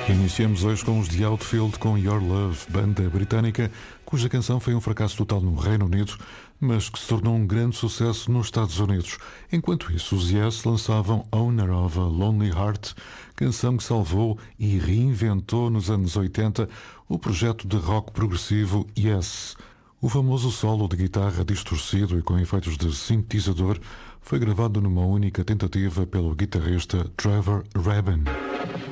Iniciamos hoje com os The Outfield com Your Love, banda britânica cuja canção foi um fracasso total no Reino Unido, mas que se tornou um grande sucesso nos Estados Unidos. Enquanto isso, os Yes lançavam Owner of a Lonely Heart, canção que salvou e reinventou nos anos 80 o projeto de rock progressivo Yes. O famoso solo de guitarra distorcido e com efeitos de sintetizador foi gravado numa única tentativa pelo guitarrista Trevor Rabin.